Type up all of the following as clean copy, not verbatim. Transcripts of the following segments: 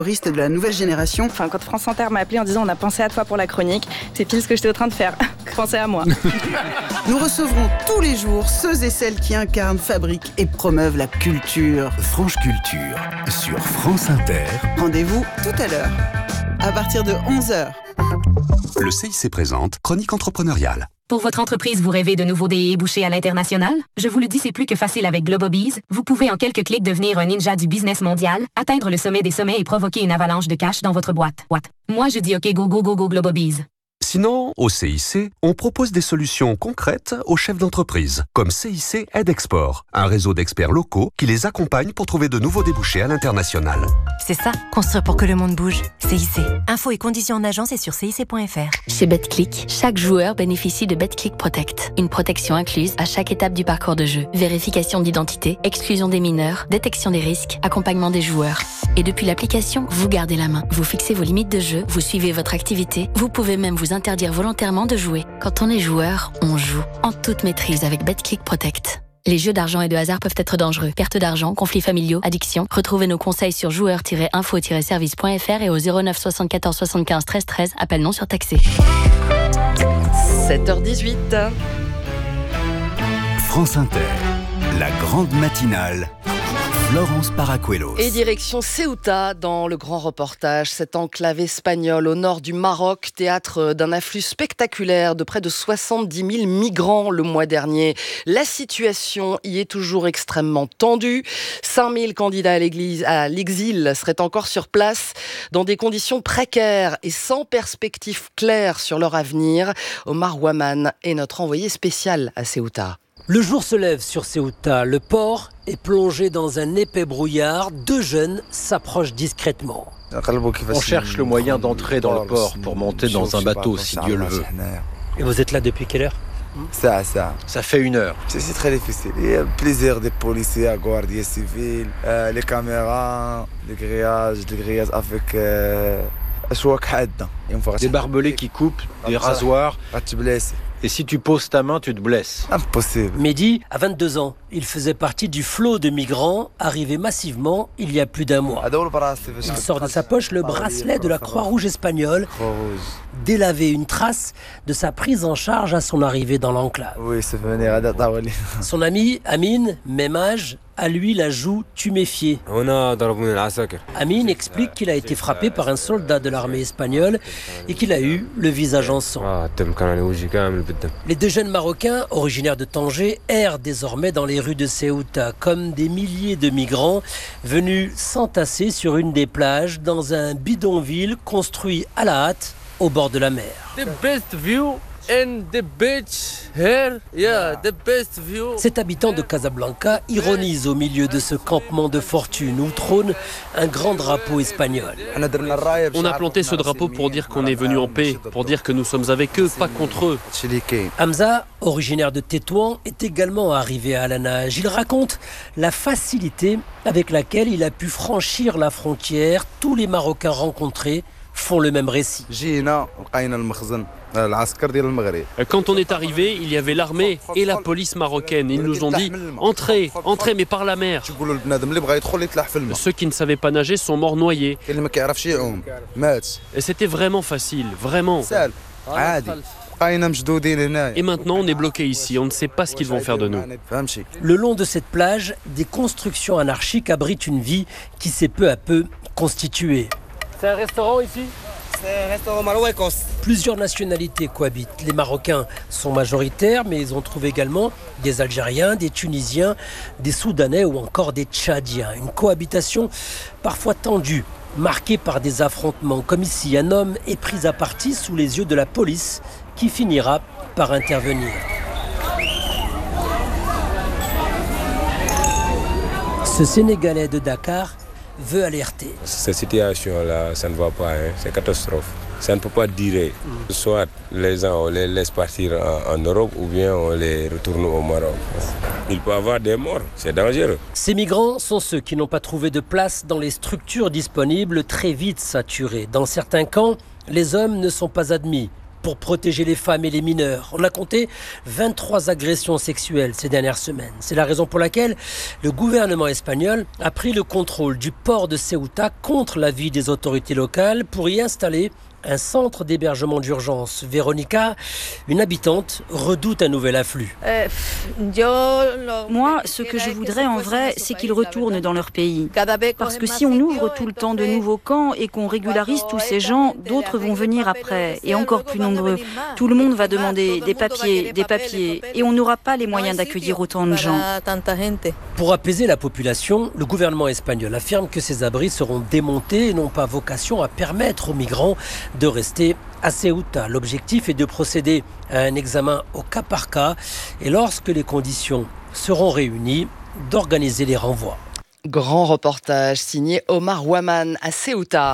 De la nouvelle génération. Enfin, quand France Inter m'a appelé en disant on a pensé à toi pour la chronique, c'est pile ce que j'étais en train de faire. Pensez à moi. Nous recevrons tous les jours ceux et celles qui incarnent, fabriquent et promeuvent la culture. Franche Culture sur France Inter. Rendez-vous tout à l'heure, à partir de 11h. Le CIC présente Chronique entrepreneuriale. Pour votre entreprise, vous rêvez de nouveaux débouchés à l'international? Je vous le dis, c'est plus que facile avec Globobees. Vous pouvez en quelques clics devenir un ninja du business mondial, atteindre le sommet des sommets et provoquer une avalanche de cash dans votre boîte. Moi, je dis OK, go, go, go, go, Globobees. Sinon, au CIC, on propose des solutions concrètes aux chefs d'entreprise, comme CIC Aide Export, un réseau d'experts locaux qui les accompagne pour trouver de nouveaux débouchés à l'international. C'est ça, construire pour que le monde bouge. CIC. Infos et conditions en agence et sur cic.fr. Chez BetClick, chaque joueur bénéficie de BetClick Protect. Une protection incluse à chaque étape du parcours de jeu. Vérification d'identité, exclusion des mineurs, détection des risques, accompagnement des joueurs. Et depuis l'application, vous gardez la main. Vous fixez vos limites de jeu, vous suivez votre activité, vous pouvez même vous interdire volontairement de jouer. Quand on est joueur, on joue en toute maîtrise avec BetClick Protect. Les jeux d'argent et de hasard peuvent être dangereux. Perte d'argent, conflits familiaux, addiction. Retrouvez nos conseils sur joueurs-info-service.fr et au 09 74 75 13 13. Appel non surtaxé. 7h18. France Inter, la grande matinale. Florence Paracuelos. Et direction Ceuta dans le grand reportage, cette enclave espagnole au nord du Maroc, théâtre d'un afflux spectaculaire de près de 70 000 migrants le mois dernier. La situation y est toujours extrêmement tendue. 5 000 candidats à l'exil seraient encore sur place dans des conditions précaires et sans perspective claire sur leur avenir. Omar Ouaman est notre envoyé spécial à Ceuta. Le jour se lève sur Ceuta, le port est plongé dans un épais brouillard, deux jeunes s'approchent discrètement. On cherche le moyen d'entrer dans le port pour monter dans un bateau si Dieu le veut. Et vous êtes là depuis quelle heure ? Ça fait 1 heure. C'est très difficile. Il y a plusieurs des policiers, la Guardia civile, les caméras, les grillages avec des barbelés qui coupent, des rasoirs. Et si tu poses ta main, tu te blesses. Impossible. Mehdi a 22 ans. Il faisait partie du flot de migrants arrivés massivement il y a plus d'1 mois. Il sort de sa poche le bracelet de la Croix-Rouge espagnole, délavé, une trace de sa prise en charge à son arrivée dans l'enclave. Oui, c'est venu. Son ami, Amine, même âge, a lui la joue tuméfiée. Amine explique qu'il a été frappé par un soldat de l'armée espagnole et qu'il a eu le visage en sang. Les deux jeunes Marocains, originaires de Tanger, errent désormais dans les rues de Ceuta, comme des milliers de migrants venus s'entasser sur une des plages dans un bidonville construit à la hâte au bord de la mer. Cet habitant de Casablanca ironise au milieu de ce campement de fortune où trône un grand drapeau espagnol. On a planté ce drapeau pour dire qu'on est venu en paix, pour dire que nous sommes avec eux, pas contre eux. Hamza, originaire de Tétouan, est également arrivé à la nage. Il raconte la facilité avec laquelle il a pu franchir la frontière. Tous les Marocains rencontrés font le même récit. Quand on est arrivé, il y avait l'armée et la police marocaine. Ils nous ont dit « Entrez, entrez, mais par la mer ». Ceux qui ne savaient pas nager sont morts noyés. Et c'était vraiment facile, vraiment. Et maintenant, on est bloqué ici. On ne sait pas ce qu'ils vont faire de nous. Le long de cette plage, des constructions anarchiques abritent une vie qui s'est peu à peu constituée. C'est un restaurant ici ? C'est un restaurant marocain. Plusieurs nationalités cohabitent. Les Marocains sont majoritaires, mais ils ont trouvé également des Algériens, des Tunisiens, des Soudanais ou encore des Tchadiens. Une cohabitation parfois tendue, marquée par des affrontements. Comme ici, un homme est pris à partie sous les yeux de la police qui finira par intervenir. Ce Sénégalais de Dakar veut alerter. Cette situation-là, ça ne va pas, c'est catastrophe. Ça ne peut pas durer. Soit les gens, on les laisse partir en Europe ou bien on les retourne au Maroc. Il peut y avoir des morts, c'est dangereux. Ces migrants sont ceux qui n'ont pas trouvé de place dans les structures disponibles, très vite saturées. Dans certains camps, les hommes ne sont pas admis. pour protéger les femmes et les mineurs. On a compté 23 agressions sexuelles ces dernières semaines. C'est la raison pour laquelle le gouvernement espagnol a pris le contrôle du port de Ceuta contre l'avis des autorités locales pour y installer un centre d'hébergement d'urgence. Véronica, une habitante, redoute un nouvel afflux. Moi, ce que je voudrais en vrai, c'est qu'ils retournent dans leur pays. Parce que si on ouvre tout le temps de nouveaux camps et qu'on régularise tous ces gens, d'autres vont venir après, et encore plus nombreux. Tout le monde va demander des papiers, et on n'aura pas les moyens d'accueillir autant de gens. Pour apaiser la population, le gouvernement espagnol affirme que ces abris seront démontés et n'ont pas vocation à permettre aux migrants de rester à Ceuta. L'objectif est de procéder à un examen au cas par cas et lorsque les conditions seront réunies, d'organiser les renvois. Grand reportage signé Omar Waman à Ceuta.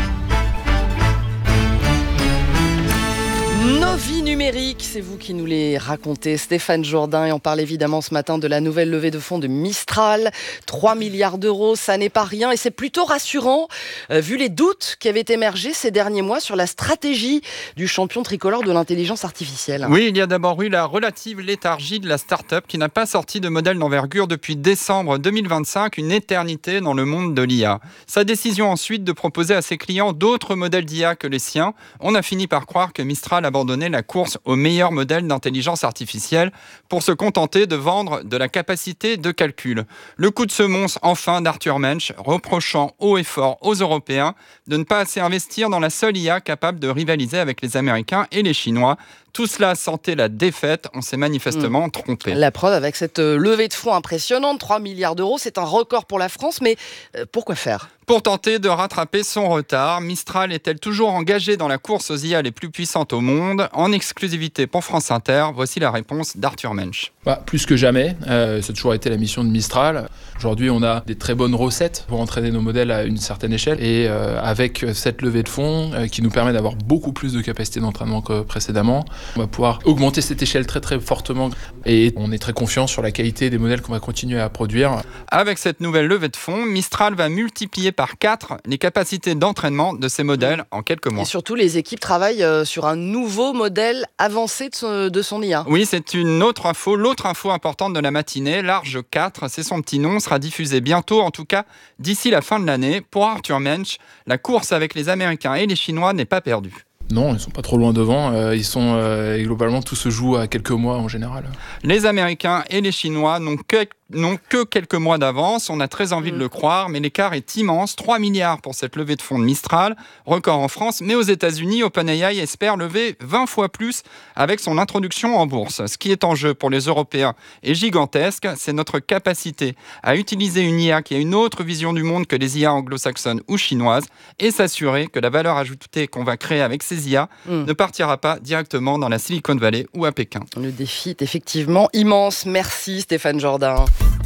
Nos vies numériques, c'est vous qui nous les racontez, Stéphane Jourdain, et on parle évidemment ce matin de la nouvelle levée de fonds de Mistral, 3 milliards d'euros, ça n'est pas rien et c'est plutôt rassurant vu les doutes qui avaient émergé ces derniers mois sur la stratégie du champion tricolore de l'intelligence artificielle. Oui, il y a d'abord eu la relative léthargie de la start-up qui n'a pas sorti de modèle d'envergure depuis décembre 2025, une éternité dans le monde de l'IA. Sa décision ensuite de proposer à ses clients d'autres modèles d'IA que les siens, on a fini par croire que Mistral abandonner la course au meilleur modèle d'intelligence artificielle pour se contenter de vendre de la capacité de calcul. Le coup de semonce enfin d'Arthur Mensch, reprochant haut et fort aux Européens de ne pas assez investir dans la seule IA capable de rivaliser avec les Américains et les Chinois. Tout cela sentait la défaite, on s'est manifestement trompé. La preuve avec cette levée de fonds impressionnante, 3 milliards d'euros, c'est un record pour la France, mais pourquoi faire ? Pour tenter de rattraper son retard, Mistral est-elle toujours engagée dans la course aux IA les plus puissantes au monde ? En exclusivité pour France Inter, voici la réponse d'Arthur Mensch. Plus que jamais, ça a toujours été la mission de Mistral. Aujourd'hui, on a des très bonnes recettes pour entraîner nos modèles à une certaine échelle. Et avec cette levée de fonds qui nous permet d'avoir beaucoup plus de capacité d'entraînement que précédemment, on va pouvoir augmenter cette échelle très très fortement. Et on est très confiant sur la qualité des modèles qu'on va continuer à produire. Avec cette nouvelle levée de fonds, Mistral va multiplier par 4 les capacités d'entraînement de ces modèles en quelques mois. Et surtout, les équipes travaillent sur un nouveau modèle avancé de son IA. Oui, c'est une autre info, l'autre info importante de la matinée. Large 4, c'est son petit nom, sera diffusé bientôt, en tout cas d'ici la fin de l'année. Pour Arthur Mensch, la course avec les Américains et les Chinois n'est pas perdue. Non, ils ne sont pas trop loin devant. Ils sont globalement, tout se joue à quelques mois en général. Les Américains et les Chinois n'ont que quelques mois d'avance. On a très envie de le croire, mais l'écart est immense. 3 milliards pour cette levée de fonds de Mistral, record en France. Mais aux États-Unis, OpenAI espère lever 20 fois plus avec son introduction en bourse. Ce qui est en jeu pour les Européens est gigantesque. C'est notre capacité à utiliser une IA qui a une autre vision du monde que les IA anglo-saxonnes ou chinoises et s'assurer que la valeur ajoutée qu'on va créer avec ces IA ne partira pas directement dans la Silicon Valley ou à Pékin. Le défi est effectivement immense. Merci Stéphane Jourdain.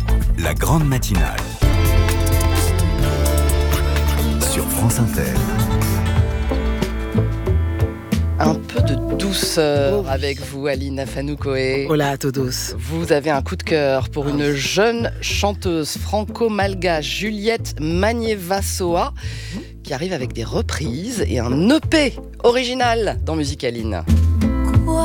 La grande matinale sur France Inter. Un peu de douceur avec vous, Aline Afanoukoé. Hola a todos. Vous avez un coup de cœur pour une jeune chanteuse franco-malgache, Juliette Magnévasoa, qui arrive avec des reprises et un EP original dans Musicaline.